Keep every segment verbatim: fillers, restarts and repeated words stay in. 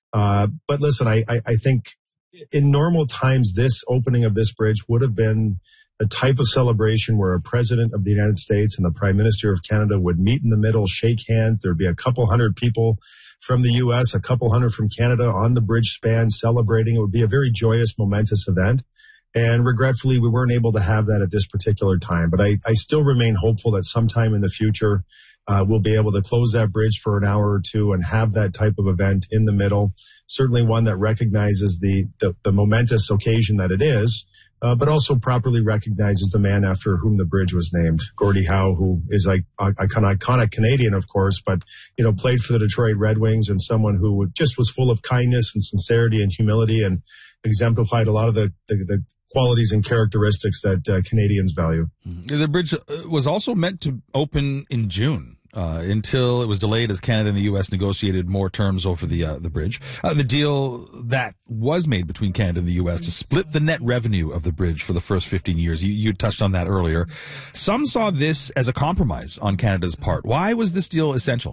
Uh, but listen, I, I, I think in normal times, this opening of this bridge would have been a type of celebration where a president of the United States and the prime minister of Canada would meet in the middle, shake hands. There'd be a couple hundred people from the U S, a couple hundred from Canada on the bridge span celebrating. It would be a very joyous, momentous event. And regretfully, we weren't able to have that at this particular time. But I, I still remain hopeful that sometime in the future, uh, we'll be able to close that bridge for an hour or two and have that type of event in the middle. Certainly one that recognizes the, the, the momentous occasion that it is, uh, but also properly recognizes the man after whom the bridge was named, Gordie Howe, who is like an iconic Canadian, of course, but, you know, played for the Detroit Red Wings and someone who just was full of kindness and sincerity and humility and exemplified a lot of the, the, the qualities and characteristics that uh, Canadians value. The bridge was also meant to open in June. Uh, until it was delayed as Canada and the U S negotiated more terms over the uh, the bridge. Uh, the deal that was made between Canada and the U S to split the net revenue of the bridge for the first fifteen years. You, you touched on that earlier. Some saw this as a compromise on Canada's part. Why was this deal essential?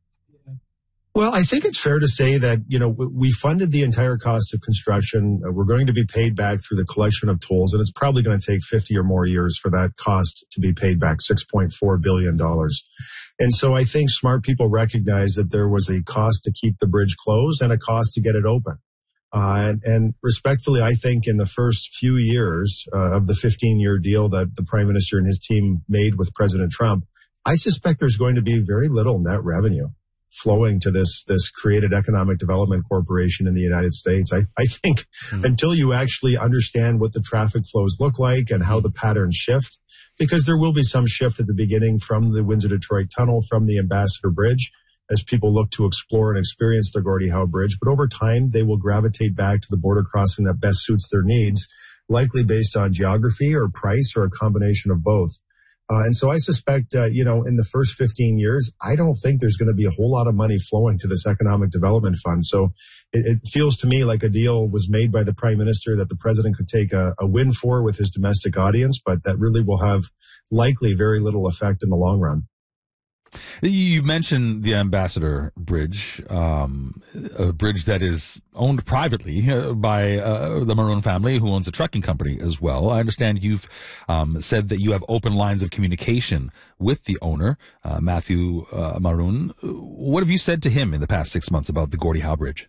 Well, I think it's fair to say that, you know, we funded the entire cost of construction. We're going to be paid back through the collection of tolls, and it's probably going to take fifty or more years for that cost to be paid back, six point four billion dollars. And so I think smart people recognize that there was a cost to keep the bridge closed and a cost to get it open. Uh, and, and respectfully, I think in the first few years uh, of the fifteen-year deal that the Prime Minister and his team made with President Trump, I suspect there's going to be very little net revenue flowing to this this created economic development corporation in the United States. I, I think mm. until you actually understand what the traffic flows look like and how the patterns shift, because there will be some shift at the beginning from the Windsor-Detroit Tunnel, from the Ambassador Bridge, as people look to explore and experience the Gordie Howe Bridge. But over time, they will gravitate back to the border crossing that best suits their needs, likely based on geography or price or a combination of both. Uh, and so I suspect, uh, you know, in the first fifteen years, I don't think there's going to be a whole lot of money flowing to this economic development fund. So it, it feels to me like a deal was made by the Prime Minister that the President could take a, a win for with his domestic audience, but that really will have likely very little effect in the long run. You mentioned the Ambassador Bridge, um, a bridge that is owned privately by uh, the Maroon family, who owns a trucking company as well. I understand you've um, said that you have open lines of communication with the owner, uh, Matthew uh, Maroon. What have you said to him in the past six months about the Gordie Howe Bridge?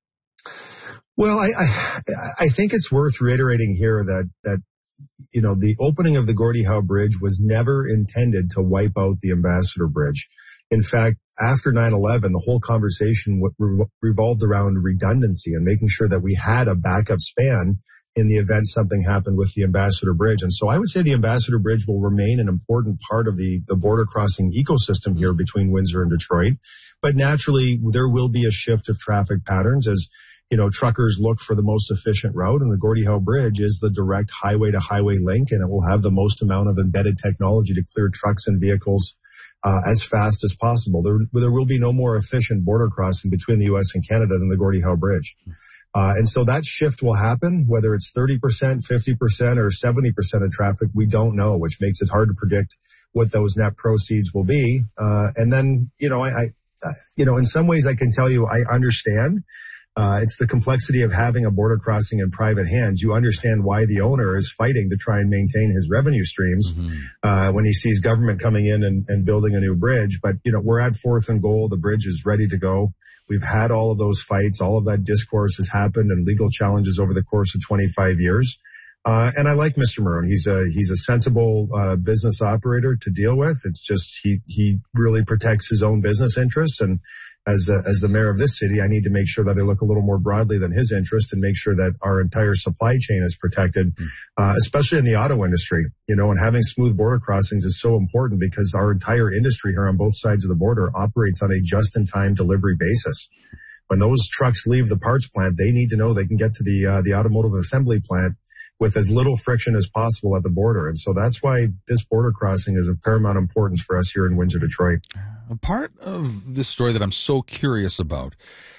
Well, I, I, I think it's worth reiterating here that that. You know, the opening of the Gordie Howe Bridge was never intended to wipe out the Ambassador Bridge. In fact, after nine eleven, the whole conversation re- revolved around redundancy and making sure that we had a backup span in the event something happened with the Ambassador Bridge. And so I would say the Ambassador Bridge will remain an important part of the, the border crossing ecosystem here between Windsor and Detroit. But naturally, there will be a shift of traffic patterns as you know, truckers look for the most efficient route, and the Gordie Howe Bridge is the direct highway-to-highway link, and it will have the most amount of embedded technology to clear trucks and vehicles uh, as fast as possible. There, there will be no more efficient border crossing between the U S and Canada than the Gordie Howe Bridge. Uh, and so that shift will happen, whether it's thirty percent, fifty percent, or seventy percent of traffic, we don't know, which makes it hard to predict what those net proceeds will be. Uh, and then, you know, I, I, you know, in some ways I can tell you I understand. Uh, it's the complexity of having a border crossing in private hands. You understand why the owner is fighting to try and maintain his revenue streams mm-hmm. uh, when he sees government coming in and, and building a new bridge. But, you know, we're at fourth and goal. The bridge is ready to go. We've had all of those fights. All of that discourse has happened and legal challenges over the course of twenty-five years. Uh, and I like Mister Maroon. He's a, he's a sensible, uh, business operator to deal with. It's just, he, he really protects his own business interests. And as, a, as the mayor of this city, I need to make sure that I look a little more broadly than his interest and make sure that our entire supply chain is protected, uh, especially in the auto industry, you know, and having smooth border crossings is so important because our entire industry here on both sides of the border operates on a just-in-time delivery basis. When those trucks leave the parts plant, they need to know they can get to the, uh, the automotive assembly plant with as little friction as possible at the border. And so that's why this border crossing is of paramount importance for us here in Windsor, Detroit. A part of this story that I'm so curious about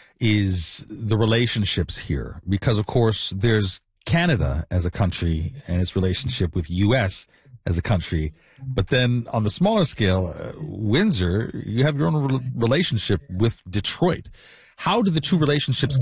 is the relationships here, because, of course, there's Canada as a country and its relationship with U S as a country. But then on the smaller scale, uh, Windsor, you have your own re- relationship with Detroit. How do the two relationships